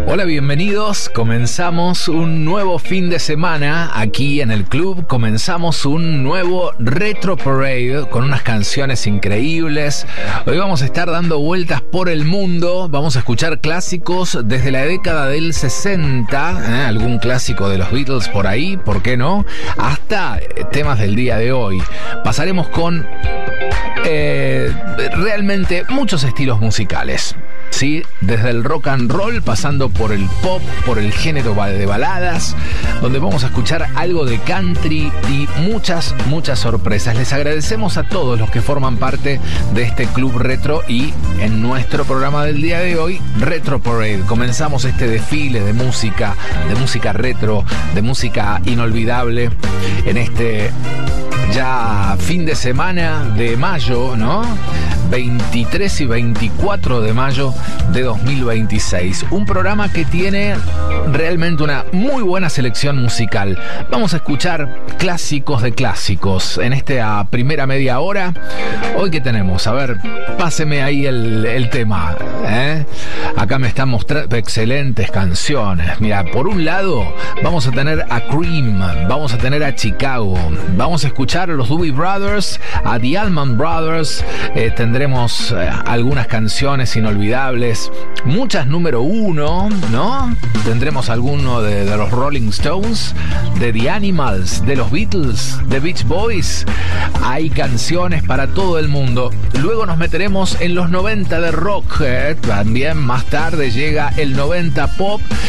Hola, bienvenidos. Comenzamos un nuevo fin de semana aquí en el club. Comenzamos un nuevo Retro Parade con unas canciones increíbles. Hoy vamos a estar dando vueltas por el mundo. Vamos a escuchar clásicos desde la década del 60, algún clásico de los Beatles por ahí, ¿por qué no? Hasta temas del día de hoy. Pasaremos con realmente muchos estilos musicales. Sí, desde el rock and roll, pasando por el pop, por el género de baladas, donde vamos a escuchar algo de country y muchas sorpresas. Les agradecemos a todos los que forman parte de este club retro y en nuestro programa del día de hoy, Retro Parade. Comenzamos este desfile de música retro, de música inolvidable en este ya fin de semana de mayo, ¿no? 23 y 24 de mayo de 2026. Un programa que tiene realmente una muy buena selección musical. Vamos a escuchar clásicos de clásicos en esta primera media hora. Hoy, ¿qué tenemos? A ver, páseme ahí el tema, ¿eh? Acá me están mostrando excelentes canciones. Mira, por un lado vamos a tener a Cream, vamos a tener a Chicago, vamos a escuchar a los Doobie Brothers, a The Allman Brothers, tendremos algunas canciones inolvidables, muchas número uno, ¿no? Tendremos alguno de los Rolling Stones, de The Animals, de los Beatles, de Beach Boys. Hay canciones para todo el mundo. Luego nos meteremos en los 90 de rock, también más tarde llega el 90 pop.